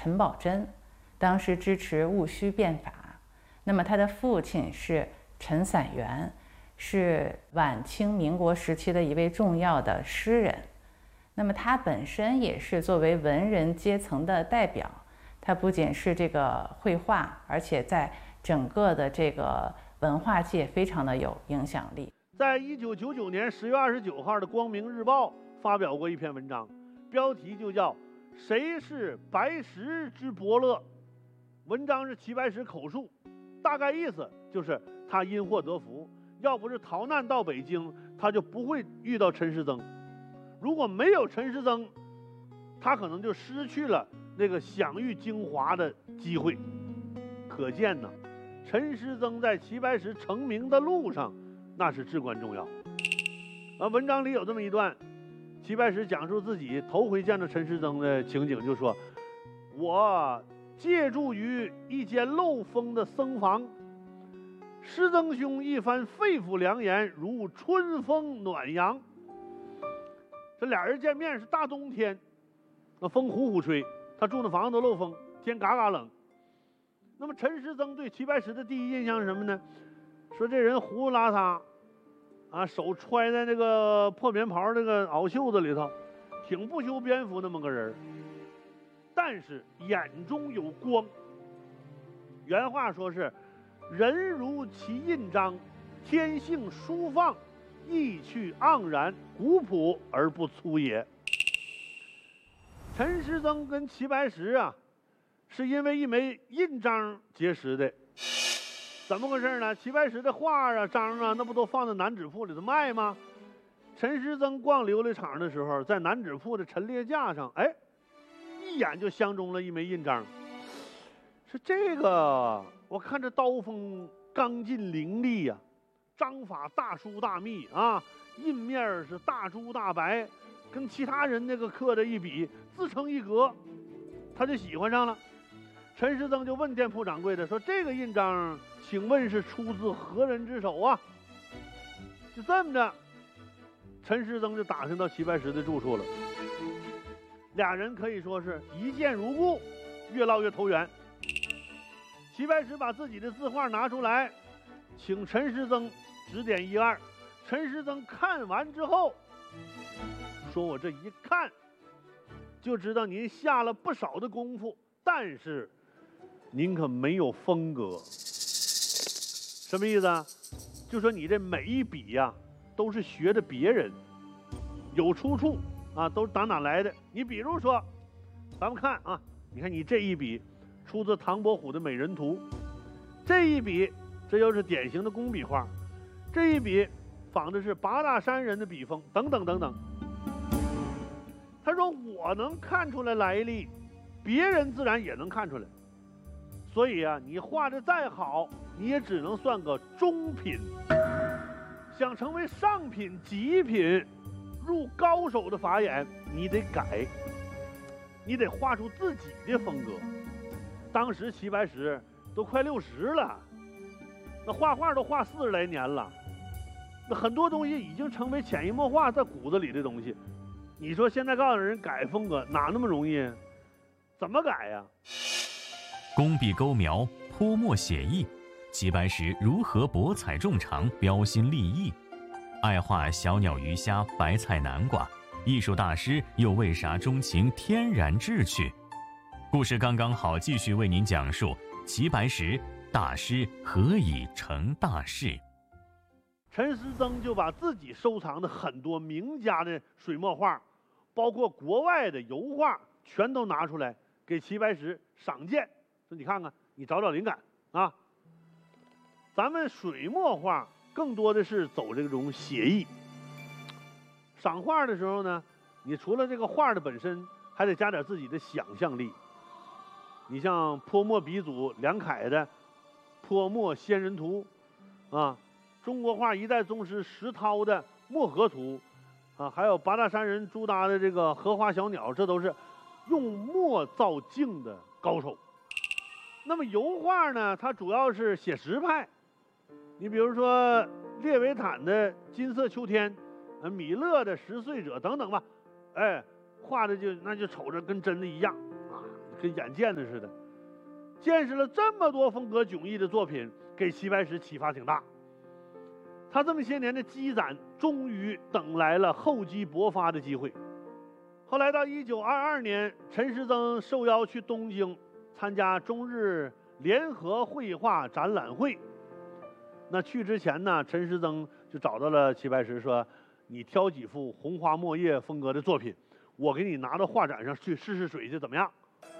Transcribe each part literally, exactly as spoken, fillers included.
陈宝箴，当时支持戊戌变法。那么他的父亲是陈散元，是晚清民国时期的一位重要的诗人。那么他本身也是作为文人阶层的代表，他不仅是这个绘画，而且在整个的这个文化界非常的有影响力。 在一九九九年十月二十九号的《光明日报》发表过一篇文章，标题就叫《谁是白石之伯乐》。文章是齐白石口述，大概意思就是他因祸得福，要不是逃难到北京，他就不会遇到陈师曾。如果没有陈师曾，他可能就失去了那个享誉京华的机会。可见呢，陈师曾在齐白石成名的路上那是至关重要。而文章里有这么一段，齐白石讲述自己头回见到陈师曾的情景，就说：我借住于一间漏风的僧房，师曾兄一番肺腑良言，如春风暖阳。这俩人见面是大冬天，那风呼呼吹，他住的房子都漏风，天嘎嘎冷。那么陈师曾对齐白石的第一印象是什么呢？说这人胡拉遢啊，手揣在那个破棉袍那个袄袖子里头，挺不修边幅那么个人，但是眼中有光。原话说是人如其印章，天性舒放，意趣盎然，古朴而不粗野。陈师曾跟齐白石啊，是因为一枚印章结识的。怎么回事呢？齐白石的画啊、章啊，那不都放在南纸铺里头卖吗？陈师曾逛琉璃厂的时候，在南纸铺的陈列架上，哎，一眼就相中了一枚印章。是这个，我看这刀锋刚劲凌厉呀、啊，章法大疏大密啊，印面是大朱大白，跟其他人那个刻的一比，自成一格，他就喜欢上了。陈师曾就问店铺掌柜的说：“这个印章，请问是出自何人之手啊？”就这么着，陈师曾就打听到齐白石的住处了。俩人可以说是一见如故，越唠越投缘。齐白石把自己的字画拿出来，请陈师曾指点一二。陈师曾看完之后说：“我这一看就知道您下了不少的功夫，但是您可没有风格。”什么意思啊？就说你这每一笔呀、啊，都是学的别人，有出处啊，都是打哪来的。你比如说，咱们看啊，你看你这一笔出自唐伯虎的《美人图》，这一笔这又是典型的工笔画，这一笔仿的是八大山人的笔锋，等等等等。他说我能看出来来历，别人自然也能看出来。所以啊，你画的再好，你也只能算个中品。想成为上品、极品，入高手的法眼，你得改，你得画出自己的风格。当时齐白石都快六十了，那画画都画四十来年了，那很多东西已经成为潜移默化在骨子里的东西。你说现在告诉人改风格，哪那么容易？怎么改呀？ 工笔勾描，泼墨写意，齐白石如何博采众长，标新立异？爱画小鸟鱼虾、白菜南瓜，艺术大师又为啥钟情天然志趣？故事刚刚好，继续为您讲述齐白石大师何以成大事。 陈师曾就把自己收藏的很多名家的水墨画，包括国外的油画，全都拿出来给齐白石赏鉴，说你看看，你找找灵感啊。咱们水墨画更多的是走这种写意，赏画的时候呢，你除了这个画的本身，还得加点自己的想象力。你像泼墨鼻祖梁楷的《泼墨仙人图》啊，中国画一代宗师石涛的《墨荷图》啊，还有八大山人朱耷的这个荷花小鸟，这都是用墨造境的高手。那么油画呢，它主要是写实派，你比如说列维坦的《金色秋天》，呃，米勒的《十岁者》等等吧，哎，画的就那就瞅着跟真的一样啊， 跟眼见的似的。见识了这么多风格迥异的作品，给齐白石启发挺大。他这么些年的积攒，终于等来了厚积薄发的机会。后来到一九二二年，陈师曾受邀去东京参加中日联合绘画展览会。那去之前呢，陈师曾就找到了齐白石，说：“你挑几幅红花墨叶风格的作品，我给你拿到画展上去试试水去，怎么样？”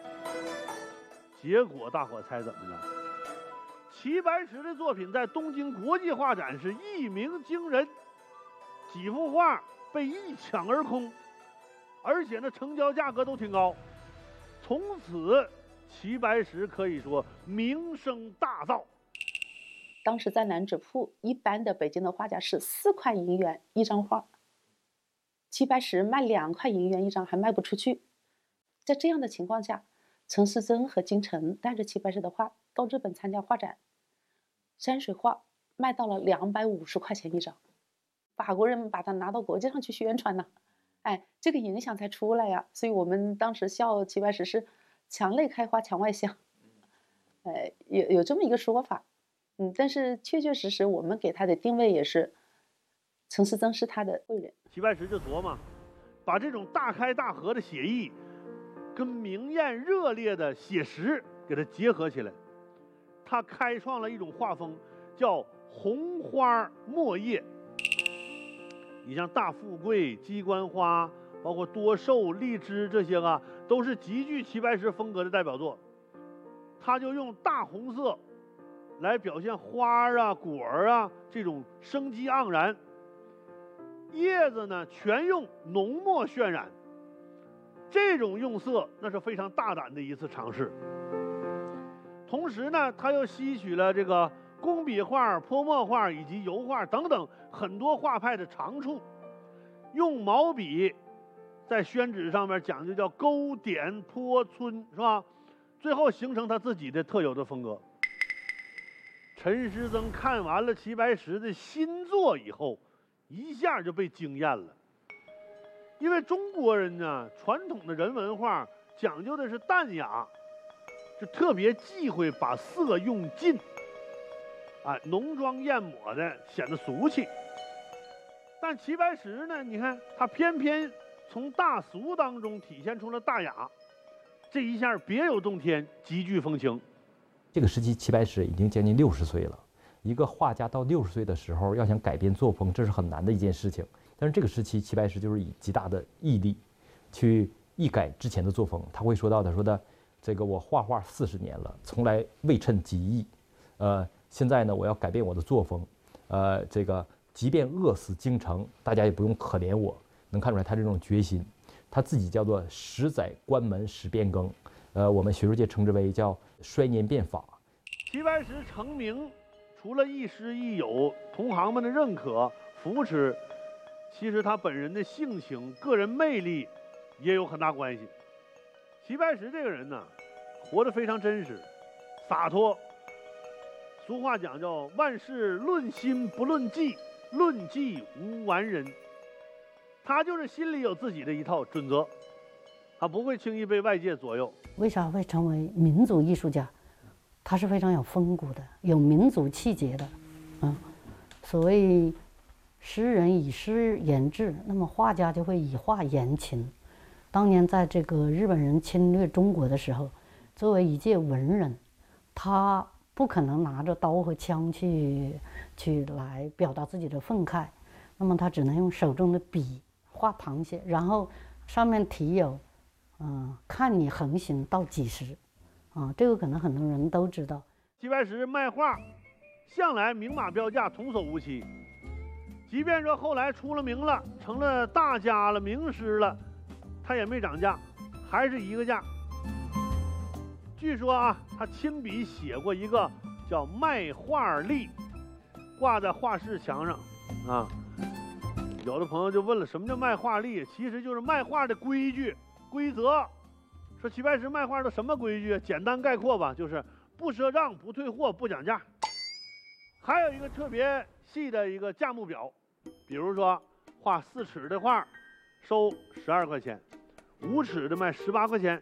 结果大伙猜怎么着？齐白石的作品在东京国际画展是一鸣惊人，几幅画被一抢而空，而且呢成交价格都挺高。从此，齐白石可以说名声大噪。 当时在南纸铺，一般的北京的画价是四块银元一张画，齐白石卖两块银元一张还卖不出去。在这样的情况下，陈师曾和金城带着齐白石的画到日本参加画展，山水画卖到了两百五十块钱一张，法国人把它拿到国际上去宣传呢，哎，这个影响才出来呀。所以我们当时笑齐白石是墙内开花墙外香，哎，有有这么一个说法。嗯，但是确确实实我们给他的定位也是，陈师曾是他的贵人。 齐白石就琢磨，把这种大开大合的写意，跟明艳热烈的写实给它结合起来，他开创了一种画风，叫红花墨叶。你像大富贵、鸡冠花，包括多寿、荔枝这些个，都是极具齐白石风格的代表作。他就用大红色来表现花啊、果儿啊这种生机盎然，叶子呢全用浓墨渲染。这种用色那是非常大胆的一次尝试。同时呢，他又吸取了这个工笔画、泼墨画以及油画等等很多画派的长处，用毛笔在宣纸上面讲究叫勾点泼皴，是吧？最后形成他自己的特有的风格。陈师曾看完了齐白石的新作以后，一下就被惊艳了。因为中国人呢，传统的人文画讲究的是淡雅，就特别忌讳把色用尽，啊，浓妆艳抹的显得俗气。但齐白石呢，你看他偏偏从大俗当中体现出了大雅，这一下别有洞天，极具风情。 这个时期，齐白石已经将近六十岁了。一个画家到六十岁的时候，要想改变作风，这是很难的一件事情。但是这个时期，齐白石就是以极大的毅力，去一改之前的作风。他会说到，他说的，这个我画画四十年了，从来未趁己意。呃，现在呢，我要改变我的作风。呃，这个即便饿死京城，大家也不用可怜我。能看出来他这种决心。他自己叫做十载关门始变更。呃，我们学术界称之为叫衰年变法。 齐白石成名，除了亦师亦友、同行们的认可、扶持，其实他本人的性情、个人魅力也有很大关系。齐白石这个人呢，活得非常真实、洒脱。俗话讲叫万事论心不论迹，论迹无完人。他就是心里有自己的一套准则，他不会轻易被外界左右。 为啥会成为民族艺术家？他是非常有风骨的，有民族气节的。嗯，所谓诗人以诗言志，那么画家就会以画言情。当年在这个日本人侵略中国的时候，作为一介文人，他不可能拿着刀和枪去去来表达自己的愤慨，那么他只能用手中的笔画旁写，然后上面题有嗯，看你横行到几时，啊，这个可能很多人都知道。 齐白石卖画，向来明码标价，童叟无欺。即便说后来出了名了，成了大家了、名师了，他也没涨价，还是一个价。据说啊，他亲笔写过一个叫《卖画例》，挂在画室墙上，啊，有的朋友就问了，什么叫卖画例？其实就是卖画的规矩。规则，说齐白石卖画的什么规矩？简单概括吧，就是不赊账、不退货、不讲价。还有一个特别细的一个价目表，比如说画四尺的画收十二块钱，五尺的卖十八块钱，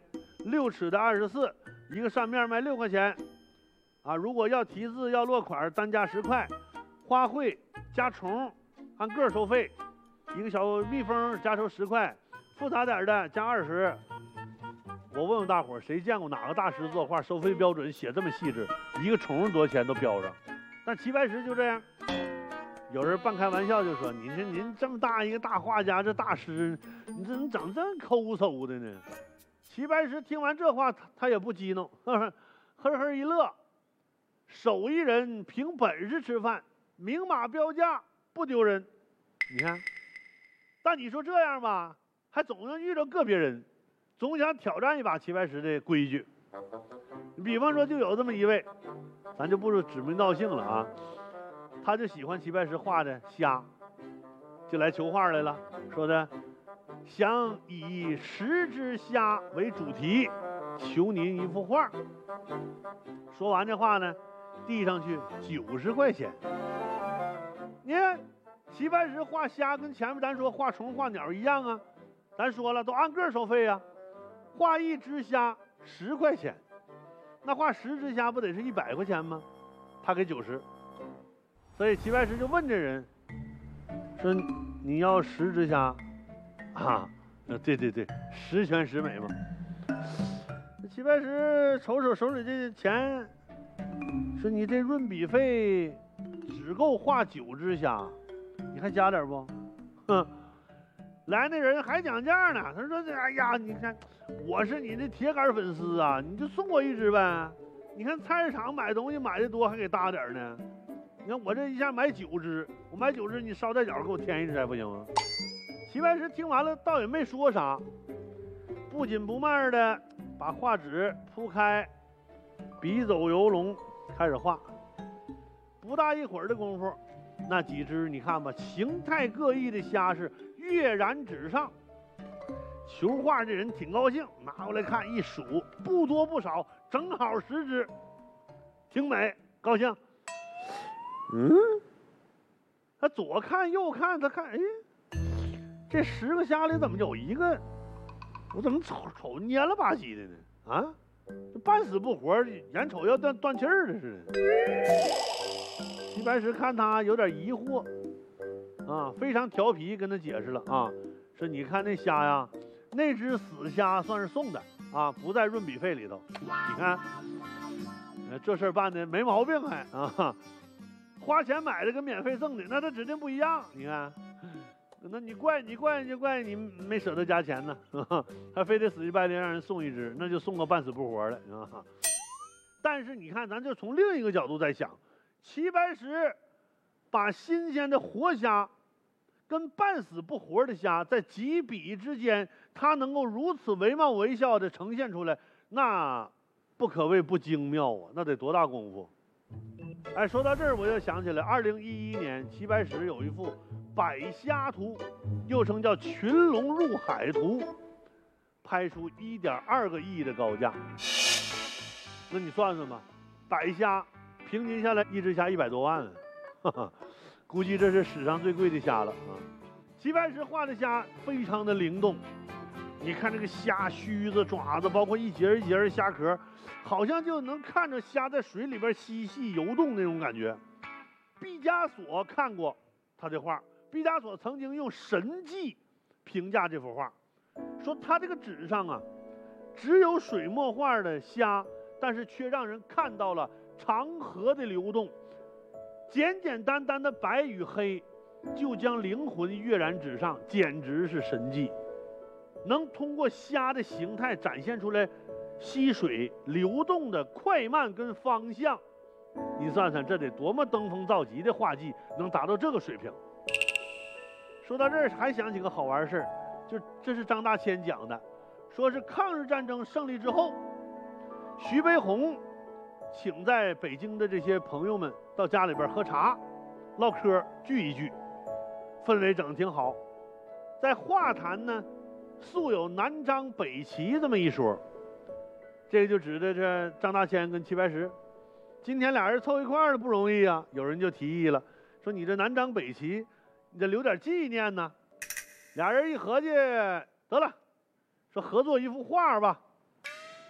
六尺的二十四，一个扇面卖六块钱。啊，如果要题字要落款，单价十块。花卉加虫，按个收费。一个小蜜蜂加收十块，复杂点的加二十。我问问大伙儿，谁见过哪个大师作画收费标准写这么细致？一个虫多少钱都标上。但齐白石就这样。有人半开玩笑就说：“您这您这么大一个大画家，这大师，你这你整这抠搜的呢？”齐白石听完这话，他他也不激怒，呵呵呵呵一乐。手艺人凭本事吃饭，明码标价不丢人。你看，但你说这样吧，还总能遇到个别人，总想挑战一把齐白石的规矩。比方说，就有这么一位，咱就不指名道姓了啊。他就喜欢齐白石画的虾，就来求画来了，说的想以十只虾为主题，求您一幅画。说完这话呢，递上去九十块钱。你看齐白石画虾跟前面咱说画虫画鸟一样啊，咱说了都按个收费啊，画一只虾十块钱，那画十只虾不得是一百块钱吗？他给九十。所以齐白石就问这人说：“你要十只虾啊？”呃，对对对，十全十美嘛。齐白石瞅瞅手里这钱，说：“你这润笔费只够画九只虾，你还加点不？”哼，来那人还讲价呢。他说：“哎呀，你看我是你的铁杆粉丝啊，你就送我一只呗。你看菜市场买东西买的多，还给搭点呢。你看我这一下买九只，我买九只，你捎带脚给我添一只还不行吗？”齐白石听完了，倒也没说啥，不紧不慢的把画纸铺开，笔走游龙，开始画。不大一会儿的功夫，那几只你看吧，形态各异的虾是跃然纸上。求画这人挺高兴，拿过来看一数，不多不少，正好十只，挺美，高兴。嗯，他左看右看，他看，哎，这十个虾里怎么有一个，我怎么瞅瞅蔫了吧唧的呢？啊，这半死不活，眼瞅要断断气儿的似的。齐白石看他有点疑惑，啊，非常调皮，跟他解释了啊，说你看那虾呀，那只死虾算是送的啊，不在润笔费里头。你看，这事儿办的没毛病还啊。花钱买的跟免费赠的，那它指定不一样。你看，那你怪你怪你就怪你没舍得加钱呢，还非得死乞白赖让人送一只，那就送个半死不活的啊。但是你看，咱就从另一个角度在想，齐白石把新鲜的活虾跟半死不活的虾在几笔之间，他能够如此惟妙惟肖的呈现出来，那不可谓不精妙啊，那得多大功夫。哎，说到这儿，我又想起来，二零一一年齐白石有一幅《百虾图》，又称叫《群龙入海图》，拍出一点二个亿的高价。那你算算吧，百虾平均下来一只虾一百多万，哈哈，估计这是史上最贵的虾了啊！齐白石画的虾非常的灵动，你看这个虾须子、爪子，包括一节一节的虾壳，好像就能看着虾在水里边嬉戏游动那种感觉。毕加索看过他的画，毕加索曾经用神迹评价这幅画，说他这个纸上啊，只有水墨画的虾，但是却让人看到了长河的流动，简简单单的白与黑，就将灵魂跃然纸上，简直是神迹。能通过虾的形态展现出来溪水流动的快慢跟方向，你算算这得多么登峰造极的画技能达到这个水平。说到这儿还想起个好玩事儿，就这是张大千讲的，说是抗日战争胜利之后，徐悲鸿请在北京的这些朋友们到家里边喝茶唠嗑聚一聚，氛围整得挺好。在画坛呢素有南张北齐这么一说，这个就指的这张大千跟齐白石，今天俩人凑一块儿的不容易啊。有人就提议了，说你这南张北齐，你得留点纪念呢。俩人一合计，得了，说合作一幅画吧。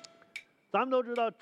咱们都知道。